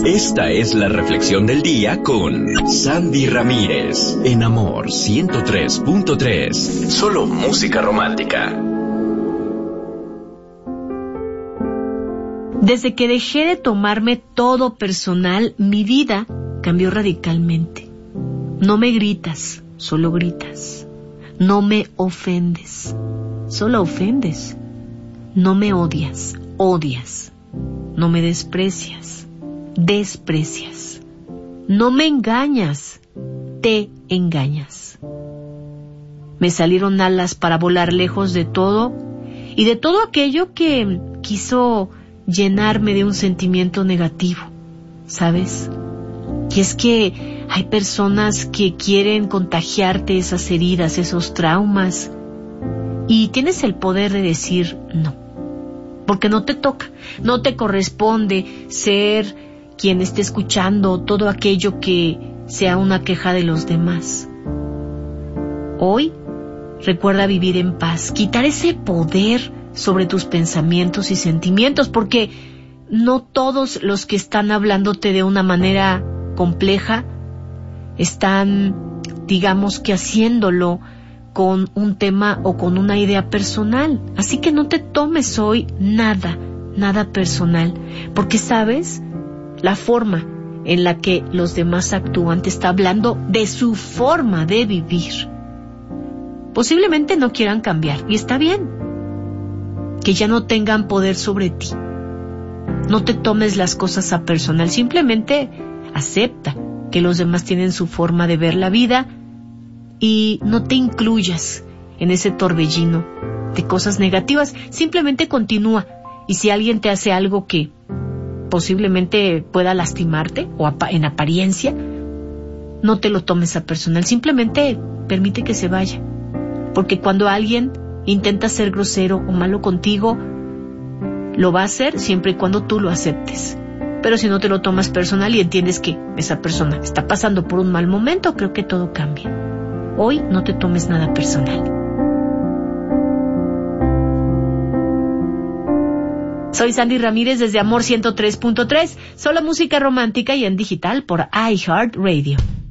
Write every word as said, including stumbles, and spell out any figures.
Esta es la reflexión del día con Sandy Ramírez, en Amor ciento tres punto tres. Solo música romántica. Desde que dejé de tomarme todo personal, mi vida cambió radicalmente. No me gritas, solo gritas. No me ofendes, solo ofendes. No me odias, odias. No me desprecias, desprecias. No me engañas, te engañas. Me salieron alas para volar lejos de todo y de todo aquello que quiso llenarme de un sentimiento negativo, ¿sabes? Y es que hay personas que quieren contagiarte esas heridas, esos traumas, y tienes el poder de decir no. Porque no te toca, no te corresponde ser quien esté escuchando todo aquello que sea una queja de los demás. Hoy, recuerda vivir en paz, quitar ese poder sobre tus pensamientos y sentimientos, porque no todos los que están hablándote de una manera compleja están, digamos que haciéndolo con un tema o con una idea personal. Así que no te tomes hoy nada, nada personal, porque sabes, la forma en la que los demás actúan te está hablando de su forma de vivir. Posiblemente no quieran cambiar, y está bien, que ya no tengan poder sobre ti. No te tomes las cosas a personal, simplemente acepta que los demás tienen su forma de ver la vida y no te incluyas en ese torbellino de cosas negativas. Simplemente continúa, y si alguien te hace algo que posiblemente pueda lastimarte o en apariencia, no te lo tomes a personal, simplemente permite que se vaya, porque cuando alguien intenta ser grosero o malo contigo, lo va a hacer siempre y cuando tú lo aceptes. Pero si no te lo tomas personal y entiendes que esa persona está pasando por un mal momento, creo que todo cambia. Hoy no te tomes nada personal. Soy Sandy Ramírez desde Amor ciento tres punto tres, solo música romántica y en digital por iHeartRadio.